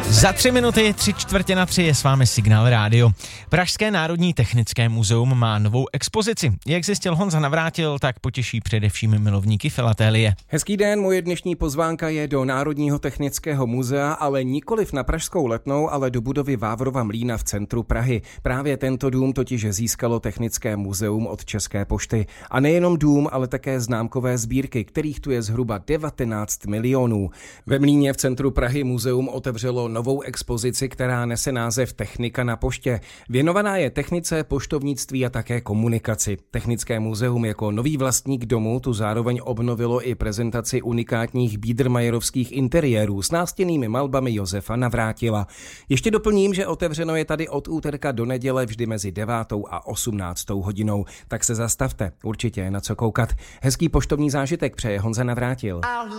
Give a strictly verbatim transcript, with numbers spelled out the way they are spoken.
Za tři minuty, tři čtvrtě na tři je s vámi Signál Rádio. Pražské národní technické muzeum má novou expozici. Jak zjistil Honza Navrátil, tak potěší především milovníky filatelie. Hezký den, moje dnešní pozvánka je do Národního technického muzea, ale nikoliv na Pražskou Letnou, ale do budovy Vávrova mlýna v centru Prahy. Právě tento dům totiž získalo Technické muzeum od České pošty. A nejenom dům, ale také známkové sbírky, kterých tu je zhruba devatenáct milionů. Ve mlýně v centru Prahy muzeum otevřelo novou expozici, která nese název Technika na poště. Věnovaná je technice, poštovnictví a také komunikaci. Technické muzeum jako nový vlastník domu tu zároveň obnovilo i prezentaci unikátních biedermeierovských interiérů s nástěnnými malbami Josefa Navrátila. Ještě doplním, že otevřeno je tady od úterka do neděle vždy mezi devátou a osmnáctou hodinou. Tak se zastavte, určitě je na co koukat. Hezký poštovní zážitek přeje Honza Navrátil.